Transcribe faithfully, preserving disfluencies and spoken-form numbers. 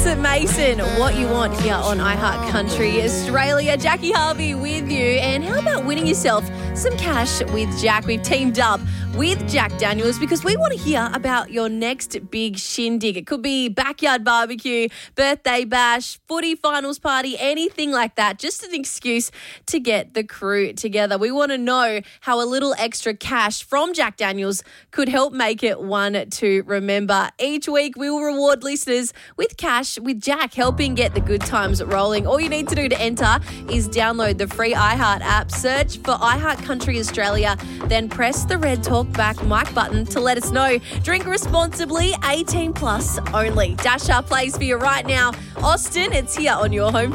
Vincent Mason, What You Want here on iHeart Country Australia. Jackie Harvey with you. And how about winning yourself some cash with Jack? We've teamed up with Jack Daniels because we want to hear about your next big shindig. It could be backyard barbecue, birthday bash, footy finals party, anything like that. Just an excuse to get the crew together. We want to know how a little extra cash from Jack Daniels could help make it one to remember. Each week we will reward listeners with cash with Jack, helping get the good times rolling. All you need to do to enter is download the free iHeart app, search for iHeart Country Australia, then press the red talk back mic button to let us know. Drink responsibly, eighteen plus only. Dasher plays for you right now. Austin, it's here on your home